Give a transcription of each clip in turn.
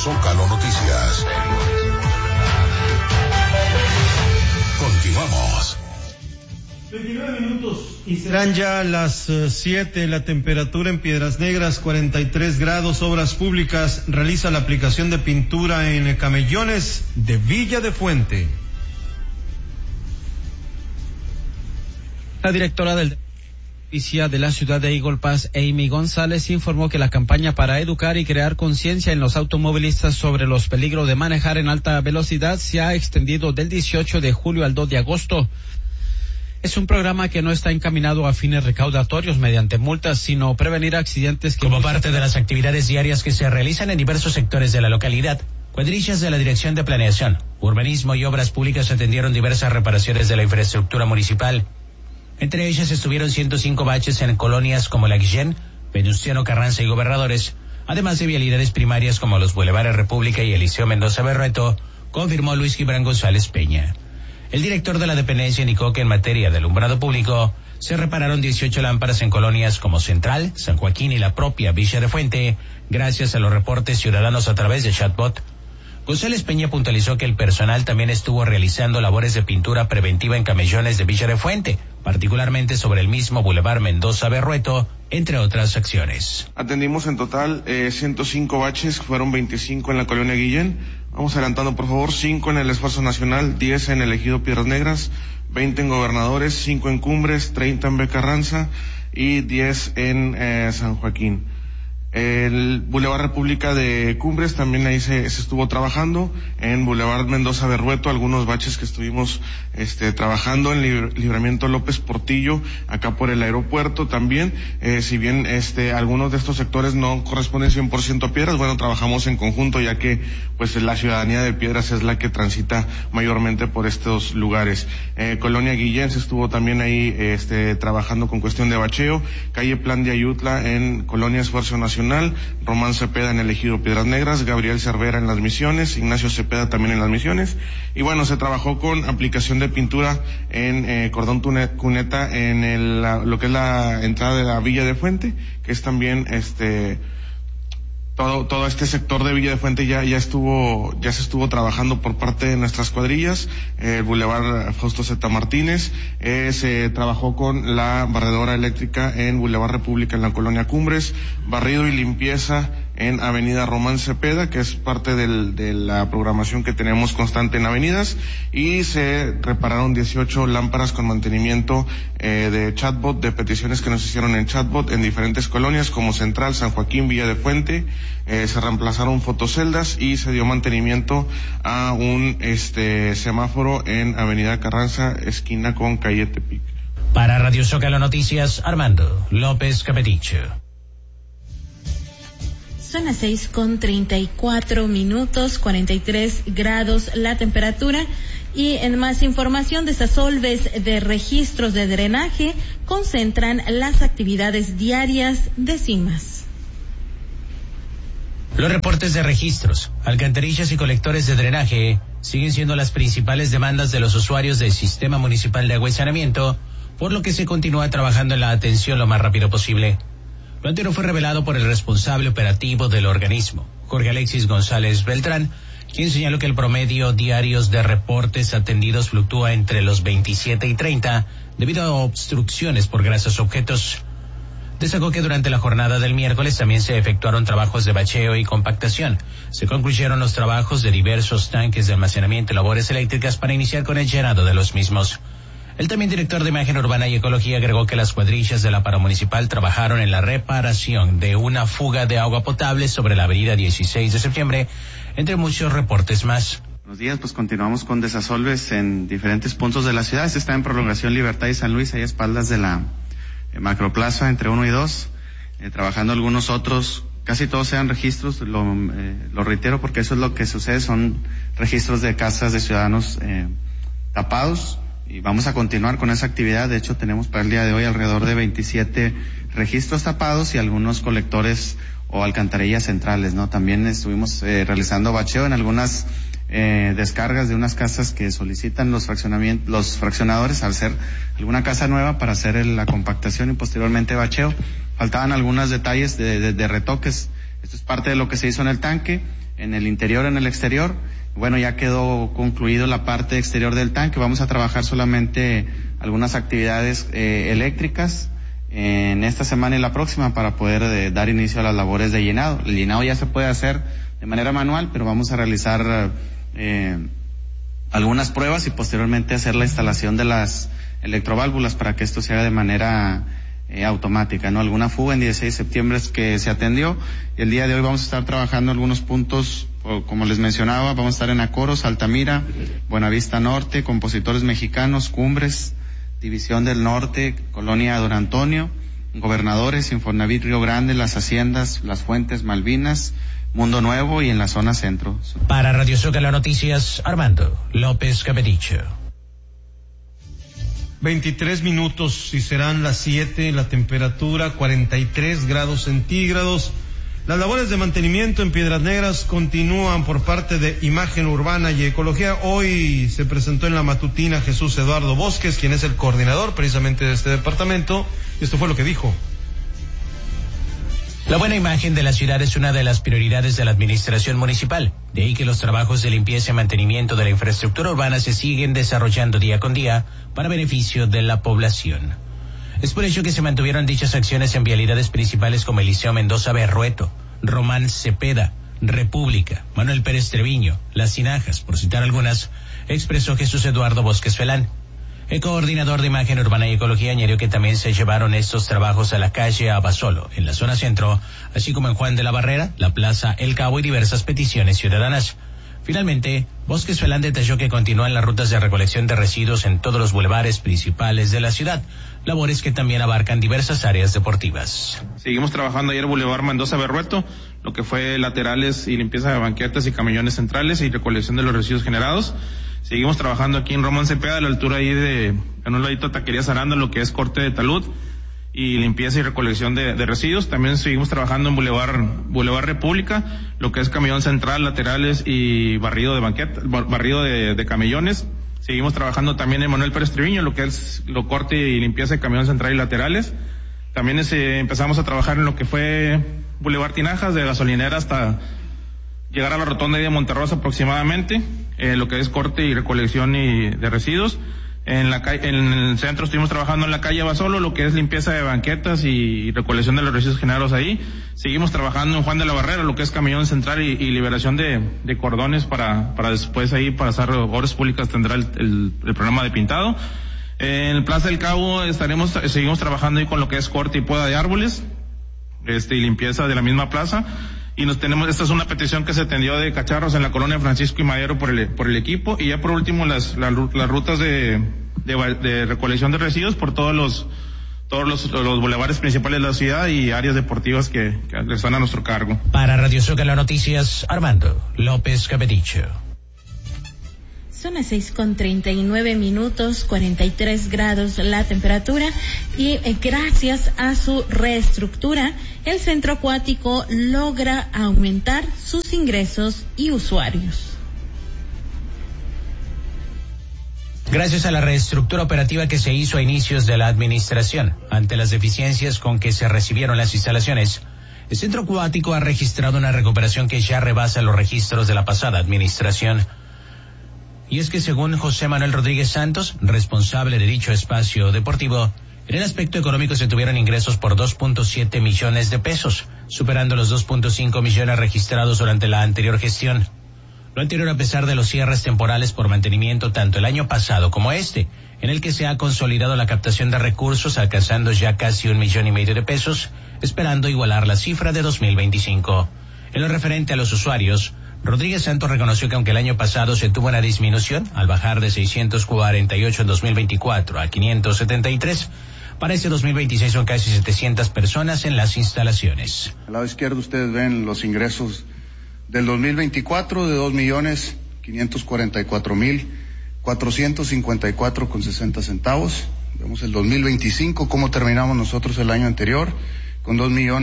Zócalo Noticias. Continuamos. 29 minutos y serán ya las 7. La temperatura en Piedras Negras, 43 grados. Obras Públicas realiza la aplicación de pintura en camellones de Villa de Fuente. La directora del Policía de la ciudad de Eagle Pass, Amy González, informó que la campaña para educar y crear conciencia en los automovilistas sobre los peligros de manejar en alta velocidad se ha extendido del 18 de julio al 2 de agosto. Es un programa que no está encaminado a fines recaudatorios mediante multas, sino prevenir accidentes como parte de las actividades diarias que se realizan en diversos sectores de la localidad. Cuadrillas de la Dirección de Planeación, Urbanismo y Obras Públicas atendieron diversas reparaciones de la infraestructura municipal. Entre ellas estuvieron 105 baches en colonias como La Guillén, Venustiano Carranza y Gobernadores, además de vialidades primarias como los Bulevares República y Eliseo Mendoza Berrueto, confirmó Luis Gibran González Peña. El director de la dependencia indicó que en materia de alumbrado público se repararon 18 lámparas en colonias como Central, San Joaquín y la propia Villa de Fuente, gracias a los reportes ciudadanos a través de chatbot. González Peña puntualizó que el personal también estuvo realizando labores de pintura preventiva en camellones de Villa de Fuente, particularmente sobre el mismo Boulevard Mendoza Berrueto, entre otras acciones. Atendimos en total 105 baches, fueron 25 en la colonia Guillén. Vamos adelantando, por favor. 5 en el Esfuerzo Nacional, 10 en el Ejido Piedras Negras, 20 en Gobernadores, 5 en Cumbres, 30 en Becarranza y 10 en San Joaquín. El Boulevard República de Cumbres también ahí se estuvo trabajando. En Boulevard Mendoza Berrueto algunos baches que estuvimos trabajando. En Libramiento López Portillo, acá por el aeropuerto también. Si bien algunos de estos sectores no corresponden 100% a Piedras, bueno, trabajamos en conjunto, ya que pues la ciudadanía de Piedras es la que transita mayormente por estos lugares. Colonia Guillén se estuvo también ahí trabajando con cuestión de bacheo. Calle Plan de Ayutla en Colonia Esfuerzo Nacional, Román Cepeda en el Ejido Piedras Negras, Gabriel Cervera en Las Misiones, Ignacio Cepeda también en Las Misiones. Y bueno, se trabajó con aplicación de pintura en cordón cuneta en lo que es la entrada de la Villa de Fuente, que es también todo este sector de Villa de Fuente ya se estuvo trabajando por parte de nuestras cuadrillas. El Boulevard Fausto Z. Martínez, se trabajó con la barredora eléctrica en Boulevard República en la colonia Cumbres, barrido y limpieza en Avenida Román Cepeda, que es parte de la programación que tenemos constante en avenidas, y se repararon 18 lámparas con mantenimiento de chatbot, de peticiones que nos hicieron en chatbot en diferentes colonias como Central, San Joaquín, Villa de Fuente. Se reemplazaron fotoceldas y se dio mantenimiento a un semáforo en Avenida Carranza, esquina con calle Tepic. Para Radio Zócalo Noticias, Armando López Capeticho. Son las 6:34, 43 grados la temperatura. Y en más información, desasolves de registros de drenaje concentran las actividades diarias de CIMAS. Los reportes de registros, alcantarillas y colectores de drenaje siguen siendo las principales demandas de los usuarios del Sistema Municipal de Agua y Saneamiento, por lo que se continúa trabajando en la atención lo más rápido posible. Lo anterior fue revelado por el responsable operativo del organismo, Jorge Alexis González Beltrán, quien señaló que el promedio diarios de reportes atendidos fluctúa entre los 27 y 30 debido a obstrucciones por grasas objetos. Destacó que durante la jornada del miércoles también se efectuaron trabajos de bacheo y compactación. Se concluyeron los trabajos de diversos tanques de almacenamiento y labores eléctricas para iniciar con el llenado de los mismos. El también director de Imagen Urbana y Ecología agregó que las cuadrillas de la Paramunicipal trabajaron en la reparación de una fuga de agua potable sobre la avenida 16 de septiembre, entre muchos reportes más. Buenos días, pues continuamos con desasolves en diferentes puntos de la ciudad. Este está en Prolongación Libertad y San Luis, ahí a espaldas de la Macroplaza, entre 1 y 2, trabajando algunos otros, casi todos sean registros, lo reitero porque eso es lo que sucede, son registros de casas de ciudadanos tapados. Y vamos a continuar con esa actividad. De hecho, tenemos para el día de hoy alrededor de 27 registros tapados y algunos colectores o alcantarillas centrales, ¿no? También estuvimos realizando bacheo en algunas descargas de unas casas que solicitan los fraccionadores al ser alguna casa nueva para hacer la compactación y posteriormente bacheo. Faltaban algunos detalles de retoques. Esto es parte de lo que se hizo en el tanque. en el interior, en el exterior. Bueno, ya quedó concluido la parte exterior del tanque. Vamos a trabajar solamente algunas actividades eléctricas en esta semana y la próxima para poder dar inicio a las labores de llenado. El llenado ya se puede hacer de manera manual, pero vamos a realizar algunas pruebas y posteriormente hacer la instalación de las electroválvulas para que esto se haga de manera automática, ¿no? Alguna fuga en 16 de septiembre que se atendió, y el día de hoy vamos a estar trabajando algunos puntos, como les mencionaba, vamos a estar en Acoros, Altamira, Buenavista Norte, Compositores Mexicanos, Cumbres, División del Norte, Colonia Don Antonio, Gobernadores, Infonavit Río Grande, Las Haciendas, Las Fuentes, Malvinas, Mundo Nuevo y en la zona centro. Para Radio Zócalo Noticias, Armando López Capedicho. 23 minutos y serán las 7, la temperatura 43 grados centígrados. Las labores de mantenimiento en Piedras Negras continúan por parte de Imagen Urbana y Ecología. Hoy se presentó en la matutina Jesús Eduardo Bosques, quien es el coordinador precisamente de este departamento, y esto fue lo que dijo. La buena imagen de la ciudad es una de las prioridades de la administración municipal. De ahí que los trabajos de limpieza y mantenimiento de la infraestructura urbana se siguen desarrollando día con día para beneficio de la población. Es por ello que se mantuvieron dichas acciones en vialidades principales como Eliseo Mendoza Berrueto, Román Cepeda, República, Manuel Pérez Treviño, Las Tinajas, por citar algunas, expresó Jesús Eduardo Bosques Felán. El coordinador de Imagen Urbana y Ecología añadió que también se llevaron estos trabajos a la calle Abasolo, en la zona centro, así como en Juan de la Barrera, la Plaza El Cabo y diversas peticiones ciudadanas. Finalmente, Bosques Felán detalló que continúan las rutas de recolección de residuos en todos los bulevares principales de la ciudad, labores que también abarcan diversas áreas deportivas. Seguimos trabajando ayer Boulevard Mendoza Berrueto, lo que fue laterales y limpieza de banquetas y camellones centrales y recolección de los residuos generados. Seguimos trabajando aquí en Román Cepeda, a la altura ahí en un ladito Taquería Saranda, lo que es corte de talud y limpieza y recolección de residuos. También seguimos trabajando en Boulevard República, lo que es camión central, laterales y barrido de banqueta, barrido de camellones. Seguimos trabajando también en Manuel Pérez Treviño, lo que es lo corte y limpieza de camión central y laterales. También empezamos a trabajar en lo que fue Boulevard Tinajas, de gasolinera hasta llegar a la rotonda de Monterrosa aproximadamente, lo que es corte y recolección de residuos. En el centro estuvimos trabajando en la calle Abasolo, lo que es limpieza de banquetas y recolección de los residuos generados ahí. Seguimos trabajando en Juan de la Barrera, lo que es camión central y liberación de cordones para después ahí pasar obras públicas, tendrá el programa de pintado. En Plaza del Cabo seguimos trabajando ahí con lo que es corte y poda de árboles, y limpieza de la misma plaza. Y esta es una petición que se atendió de cacharros en la colonia Francisco y Madero por el equipo. Y ya por último las rutas de recolección de residuos por todos los bulevares principales de la ciudad y áreas deportivas que están a nuestro cargo. Para Radio Zócalo Noticias, Armando López Capedicho. Son las 6:39, 43 grados la temperatura, y gracias a su reestructura, el centro acuático logra aumentar sus ingresos y usuarios. Gracias a la reestructura operativa que se hizo a inicios de la administración, ante las deficiencias con que se recibieron las instalaciones, el centro acuático ha registrado una recuperación que ya rebasa los registros de la pasada administración. Y es que según José Manuel Rodríguez Santos, responsable de dicho espacio deportivo, en el aspecto económico se tuvieron ingresos por 2.7 millones de pesos, superando los 2.5 millones registrados durante la anterior gestión. Lo anterior a pesar de los cierres temporales por mantenimiento tanto el año pasado como este, en el que se ha consolidado la captación de recursos alcanzando ya casi 1,5 millones de pesos, esperando igualar la cifra de 2025. En lo referente a los usuarios, Rodríguez Santos reconoció que aunque el año pasado se tuvo una disminución, al bajar de 648 en 2024 a 573, para este 2026 son casi 700 personas en las instalaciones. Al lado izquierdo ustedes ven los ingresos del 2024 de 2.544.454,60 centavos. Vemos el 2025, cómo terminamos nosotros el año anterior, con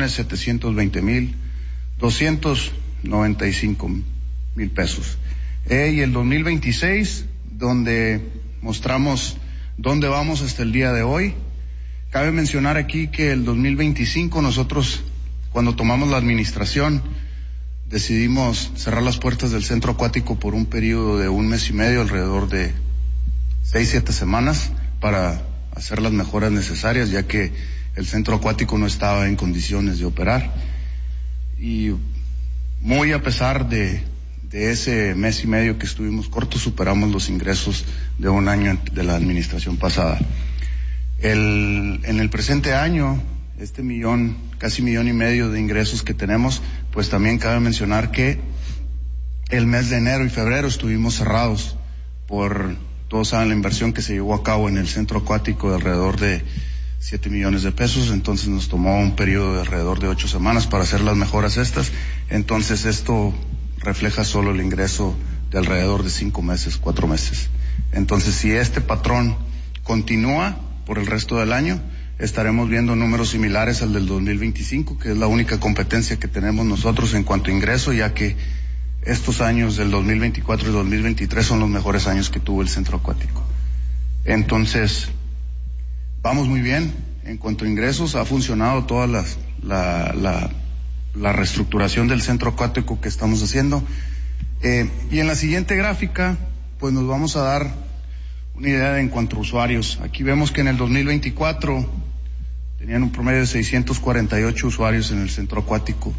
2.720.295.000 pesos. Y el 2026, donde mostramos dónde vamos hasta el día de hoy. Cabe mencionar aquí que el 2025 nosotros, cuando tomamos la administración, decidimos cerrar las puertas del centro acuático por un periodo de 1 mes y medio, alrededor de 6-7 semanas, para hacer las mejoras necesarias, ya que el centro acuático no estaba en condiciones de operar. Y muy a pesar de ese mes y medio que estuvimos cortos, superamos los ingresos de un año de la administración pasada. En el presente año, casi 1,5 millones de ingresos que tenemos, pues también cabe mencionar que el mes de enero y febrero estuvimos cerrados todos saben la inversión que se llevó a cabo en el centro acuático de alrededor de 7 millones de pesos, entonces nos tomó un periodo de alrededor de 8 semanas para hacer las mejoras estas, entonces esto refleja solo el ingreso de alrededor de 5 meses, 4 meses. Entonces, si este patrón continúa por el resto del año, estaremos viendo números similares al del 2025, que es la única competencia que tenemos nosotros en cuanto a ingreso, ya que estos años del 2024 y 2023 son los mejores años que tuvo el centro acuático. Entonces, vamos muy bien en cuanto a ingresos, ha funcionado toda la reestructuración del centro acuático que estamos haciendo. Y en la siguiente gráfica, pues nos vamos a dar una idea en cuanto a usuarios. Aquí vemos que en el 2024 tenían un promedio de 648 usuarios en el centro acuático.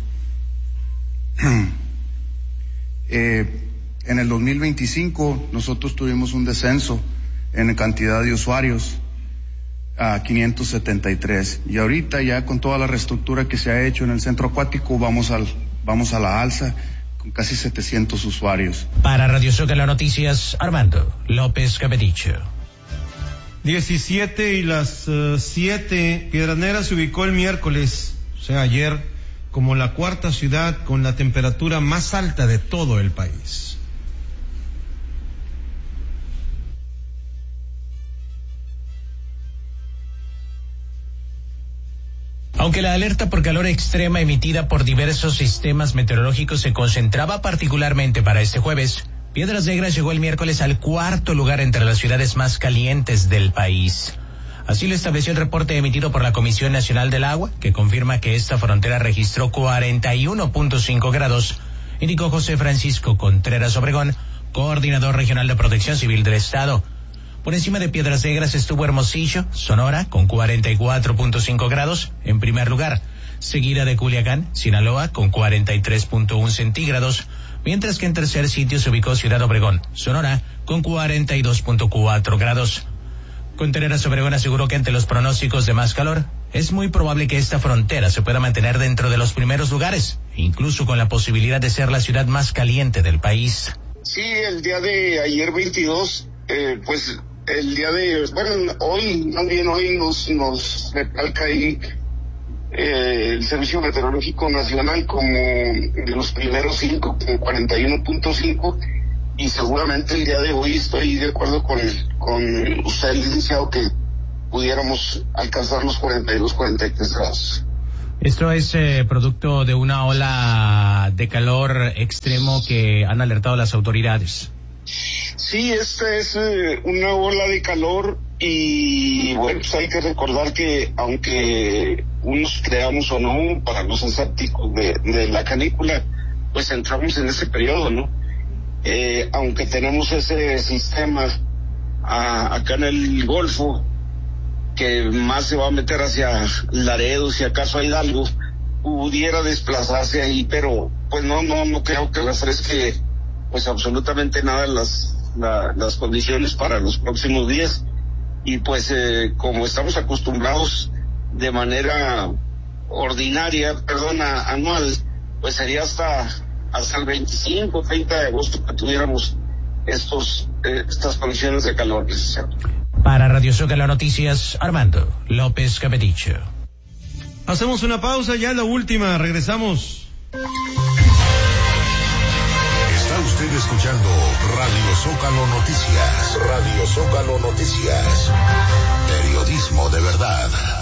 En el 2025 nosotros tuvimos un descenso en cantidad de usuarios a 573, y ahorita ya con toda la reestructura que se ha hecho en el centro acuático vamos a la alza con casi 700 usuarios. Para Radio Zócalo Noticias, Armando López Capedicho. 17 y las 7, Piedras Negras se ubicó el miércoles, o sea ayer, como la cuarta ciudad con la temperatura más alta de todo el país. Aunque la alerta por calor extrema emitida por diversos sistemas meteorológicos se concentraba particularmente para este jueves, Piedras Negras llegó el miércoles al 4º lugar entre las ciudades más calientes del país. Así lo estableció el reporte emitido por la Comisión Nacional del Agua, que confirma que esta frontera registró 41.5 grados, indicó José Francisco Contreras Obregón, coordinador regional de Protección Civil del Estado. Por encima de Piedras Negras estuvo Hermosillo, Sonora, con 44.5 grados, en primer lugar, seguida de Culiacán, Sinaloa, con 43.1 centígrados, mientras que en tercer sitio se ubicó Ciudad Obregón, Sonora, con 42.4 grados. Contreras Obregón aseguró que ante los pronósticos de más calor, es muy probable que esta frontera se pueda mantener dentro de los primeros lugares, incluso con la posibilidad de ser la ciudad más caliente del país. Sí, el día de ayer 22, hoy nos recalca ahí el Servicio Meteorológico Nacional como de los primeros 5, con 41.5, y seguramente el día de hoy estoy de acuerdo con usted, licenciado, que pudiéramos alcanzar los 42, 43 grados. Esto es producto de una ola de calor extremo que han alertado las autoridades. Sí, esta es una ola de calor, y bueno, pues hay que recordar que aunque unos creamos o no, para los escépticos de la canícula, pues entramos en ese periodo, ¿no? Aunque tenemos ese sistema acá en el Golfo, que más se va a meter hacia Laredo, si acaso a Hidalgo, pudiera desplazarse ahí, pero pues no creo que refresque pues absolutamente nada las condiciones para los próximos días. Y pues como estamos acostumbrados de manera anual, pues sería hasta el 25, 30 de agosto que tuviéramos estas condiciones de calor. Para Radio Zócalo Noticias, Armando López Capedicho. Hacemos una pausa, ya la última, regresamos. Está usted escuchando Radio Zócalo Noticias. Radio Zócalo Noticias. Periodismo de verdad.